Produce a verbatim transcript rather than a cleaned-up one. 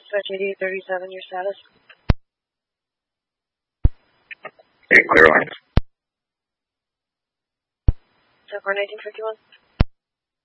Dispatch eighty-eight thirty-seven, your status? Hey, clear lines. So for nineteen fifty-one?